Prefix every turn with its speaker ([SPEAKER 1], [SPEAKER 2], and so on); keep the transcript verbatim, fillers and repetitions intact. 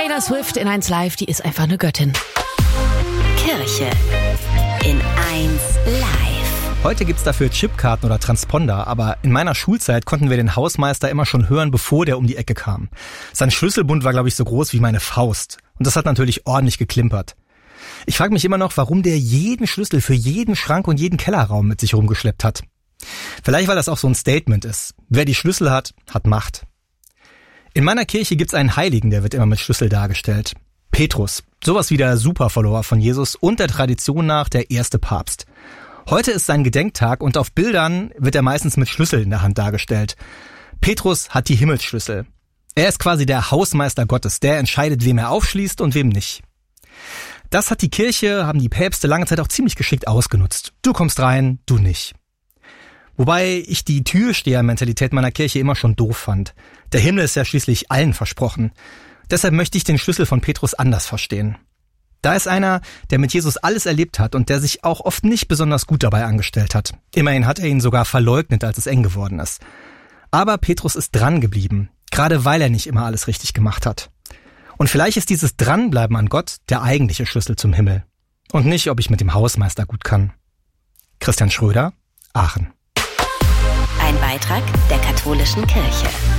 [SPEAKER 1] Taylor Swift in eins Live, die ist einfach eine Göttin.
[SPEAKER 2] Kirche in eins Live.
[SPEAKER 3] Heute gibt's dafür Chipkarten oder Transponder, aber in meiner Schulzeit konnten wir den Hausmeister immer schon hören, bevor der um die Ecke kam. Sein Schlüsselbund war, glaube ich, so groß wie meine Faust. Und das hat natürlich ordentlich geklimpert. Ich frage mich immer noch, warum der jeden Schlüssel für jeden Schrank und jeden Kellerraum mit sich rumgeschleppt hat. Vielleicht, weil das auch so ein Statement ist. Wer die Schlüssel hat, hat Macht. In meiner Kirche gibt's einen Heiligen, der wird immer mit Schlüssel dargestellt. Petrus, sowas wie der Superfollower von Jesus und der Tradition nach der erste Papst. Heute ist sein Gedenktag und auf Bildern wird er meistens mit Schlüssel in der Hand dargestellt. Petrus hat die Himmelsschlüssel. Er ist quasi der Hausmeister Gottes, der entscheidet, wem er aufschließt und wem nicht. Das hat die Kirche, haben die Päpste lange Zeit auch ziemlich geschickt ausgenutzt. Du kommst rein, du nicht. Wobei ich die Türsteher-Mentalität meiner Kirche immer schon doof fand. Der Himmel ist ja schließlich allen versprochen. Deshalb möchte ich den Schlüssel von Petrus anders verstehen. Da ist einer, der mit Jesus alles erlebt hat und der sich auch oft nicht besonders gut dabei angestellt hat. Immerhin hat er ihn sogar verleugnet, als es eng geworden ist. Aber Petrus ist dran geblieben, gerade weil er nicht immer alles richtig gemacht hat. Und vielleicht ist dieses Dranbleiben an Gott der eigentliche Schlüssel zum Himmel. Und nicht, ob ich mit dem Hausmeister gut kann. Christian Schröder, Aachen.
[SPEAKER 2] Ein Beitrag der katholischen Kirche.